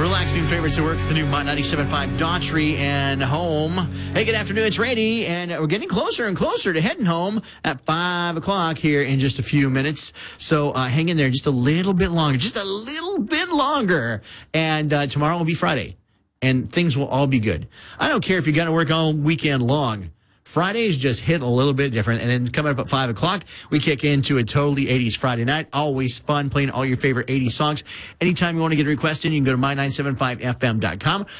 Relaxing favorites at work for the new Mott 97.5 Daughtry and home. Hey, good afternoon. It's Randy, and we're getting closer and closer to heading home at 5 o'clock here in just a few minutes. So hang in there just a little bit longer, And tomorrow will be Friday, and things will all be good. I don't care if you got to work all weekend long. Fridays just hit a little bit different, and then coming up at 5 o'clock, we kick into a totally 80s Friday night. Always fun playing all your favorite 80s songs. Anytime you want to get a request in, you can go to my975fm.com.